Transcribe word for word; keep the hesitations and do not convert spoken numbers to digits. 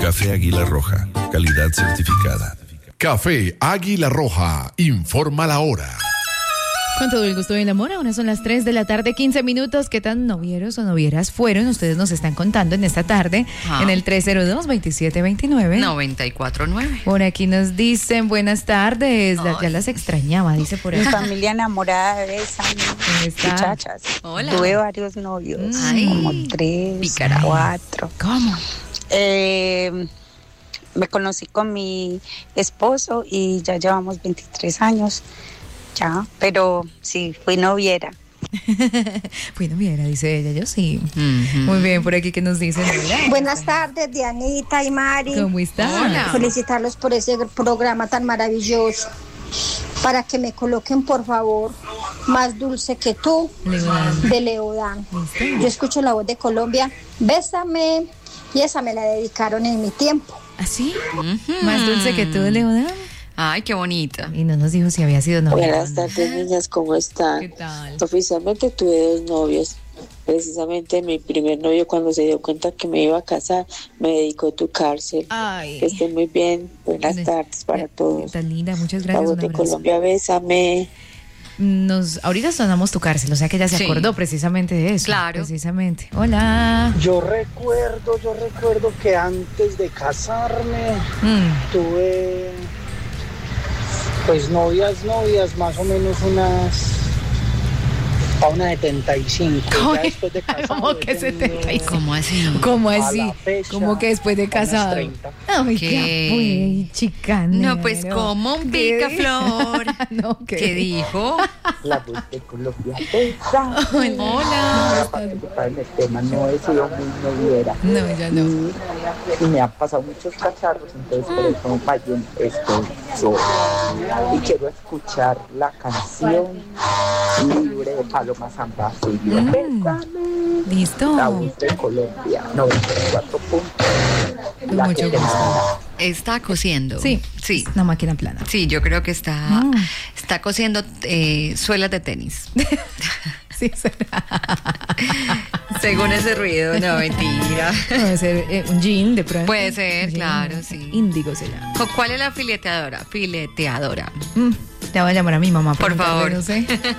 Café Águila Roja, calidad certificada. Café Águila Roja, informa la hora. Con todo el gusto del amor, ahora son las tres de la tarde, quince minutos. ¿Qué tan novieros o novieras fueron? Ustedes nos están contando en esta tarde, ah. en el tres cero dos, veintisiete veintinueve. noventa y cuatro nueve. Por aquí nos dicen, buenas tardes, la, ya las extrañaba, dice por ahí. Mi familia enamorada de esa muchachas. Hola. Tuve varios novios, Ay, como tres, picaray. cuatro. ¿Cómo? Eh, me conocí con mi esposo y ya llevamos veintitrés años. Ya, pero sí, fui noviera. Fui noviera, dice ella, yo sí. Uh-huh. Muy bien, por aquí que nos dicen. Buenas tardes, Dianita y Mari. ¿Cómo están? Hola. Felicitarlos por ese programa tan maravilloso. Para que me coloquen, por favor, Más dulce que tú, Leodán. de Leodán. Yo escucho la voz de Colombia, Bésame, y esa me la dedicaron en mi tiempo. ¿Ah, sí? Uh-huh. Más dulce que tú, Leodán. Ay, qué bonita. Y no nos dijo si había sido novia. Buenas tardes, niñas, ¿cómo están? ¿Qué tal? Oficialmente tuve dos novios. Precisamente mi primer novio, cuando se dio cuenta que me iba a casar, me dedicó Tu Cárcel. Ay. Que estén muy bien. Buenas tardes para todos. Tan linda, muchas La gracias. voz Un de abrazo. Colombia, Bésame. Nos, ahorita sonamos Tu Cárcel, o sea que ella se Sí. acordó precisamente de eso. Claro. Precisamente. Hola. Yo recuerdo, yo recuerdo que antes de casarme Mm. tuve pues novias, novias, más o menos unas a una setenta y cinco. ¿Cómo Ya que- después de casado. cómo he que tenido setenta y cinco? ¿Cómo así? ¿Cómo a así? la fecha ¿Cómo que después de unas casado? treinta. Ay, ¿Qué? qué pues, chicanero. No, pues como un ¿Qué? picaflor. No, ¿qué? ¿Qué dijo? La voz de Colombia, Bésame. Hola. Para participar en el tema, no he sido muy noviera. No, ya no. Y, y me han pasado muchos cacharros, entonces por eso vayan, estoy yo. Y quiero escuchar la canción Libre de Paloma San Basilio. Mm. Bésame. Listo. La voz de Colombia, noventa y cuatro puntos. Con La mucho que te gusto. manda. Está cosiendo. Sí. Sí. Una máquina plana. Sí, yo creo que está, Mm. está cosiendo eh, suelas de tenis. Sí, será. Según ese ruido, no, mentira. Puede ser eh, un jean de pronto. Puede ser, Un jean. claro, sí. Índigo será. ¿Cuál es la fileteadora? Fileteadora. Mm, te voy a llamar a mi mamá. Por preguntarle, favor. No sé.